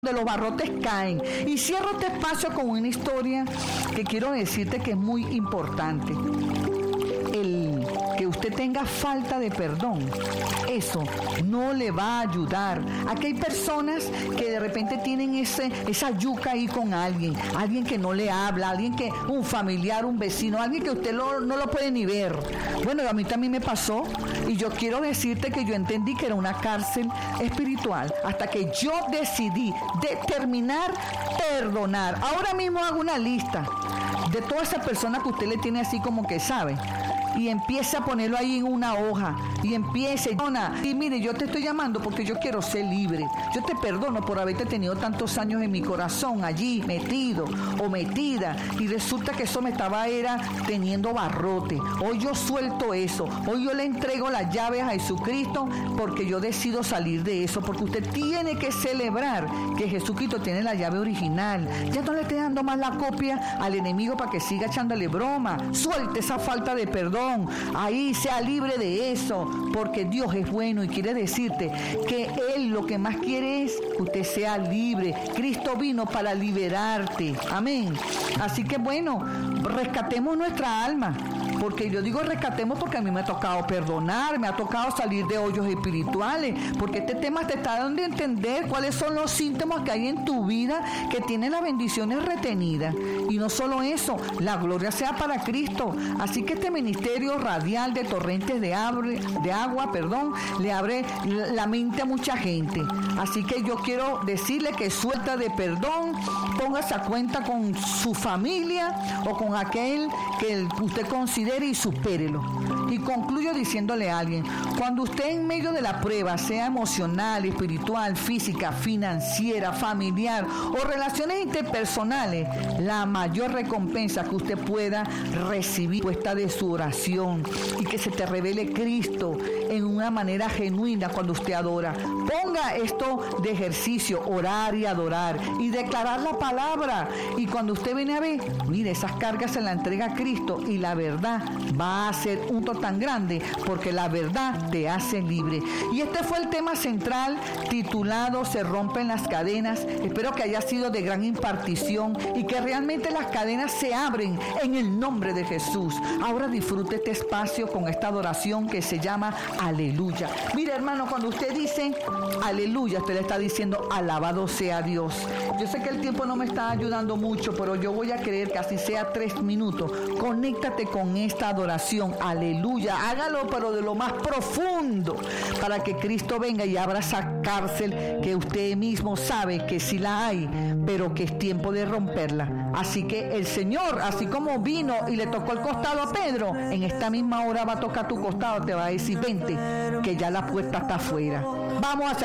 de los barrotes caen. Y cierro este espacio con una historia que quiero decirte que es muy importante. El que usted tenga falta de perdón, eso no le va a ayudar. Aquí hay personas que de repente tienen esa yuca ahí con alguien que no le habla, un familiar, un vecino, alguien que usted no lo puede ni ver. Bueno, a mí también me pasó y yo quiero decirte que yo entendí que era una cárcel espiritual hasta que yo decidí determinar perdonar. Ahora mismo hago una lista de todas esas personas que usted le tiene así como que sabe. Y empieza a ponerlo ahí en una hoja. Y empiece, y mire, yo te estoy llamando porque yo quiero ser libre. Yo te perdono por haberte tenido tantos años en mi corazón allí, metido o metida. Y resulta que eso me estaba teniendo barrote. Hoy yo suelto eso. Hoy yo le entrego las llaves a Jesucristo porque yo decido salir de eso. Porque usted tiene que celebrar que Jesucristo tiene la llave original. Ya no le esté dando más la copia al enemigo para que siga echándole broma. Suelte esa falta de perdón. Ahí sea libre de eso, porque Dios es bueno y quiere decirte que Él lo que más quiere es que usted sea libre. Cristo vino para liberarte. Amén. Así que bueno, rescatemos nuestra alma. Porque yo digo rescatemos porque a mí me ha tocado perdonar, me ha tocado salir de hoyos espirituales, porque este tema te está dando a entender cuáles son los síntomas que hay en tu vida que tienen las bendiciones retenidas. Y no solo eso, la gloria sea para Cristo. Así que este ministerio radial de Torrentes de Agua, le abre la mente a mucha gente. Así que yo quiero decirle que suelta de perdón, póngase a cuenta con su familia o con aquel que usted considere y supérelo. Y concluyo diciéndole a alguien, cuando usted en medio de la prueba, sea emocional, espiritual, física, financiera, familiar o relaciones interpersonales, la mayor recompensa que usted pueda recibir puesta de su oración y que se te revele Cristo en una manera genuina cuando usted adora. Ponga esto de ejercicio, orar y adorar y declarar la palabra. Y cuando usted viene a ver, mire, esas cargas se las entrega a Cristo y la verdad va a ser un todo tan grande porque la verdad te hace libre. Y este fue el tema central titulado Se rompen las cadenas. Espero que haya sido de gran impartición y que realmente las cadenas se abren en el nombre de Jesús. Ahora disfrute este espacio con esta adoración que se llama Aleluya. Mire, hermano, cuando usted dice Aleluya, usted le está diciendo alabado sea Dios. Yo sé que el tiempo no me está ayudando mucho, pero yo voy a querer que así sea 3 minutos. Conéctate con esta adoración. Aleluya. Hágalo, pero de lo más profundo, para que Cristo venga y abra esa cárcel que usted mismo sabe que sí la hay, pero que es tiempo de romperla. Así que el Señor, así como vino y le tocó el costado a Pedro, en esta misma hora va a tocar tu costado, te va a decir, vente, que ya la puerta está afuera. Vamos a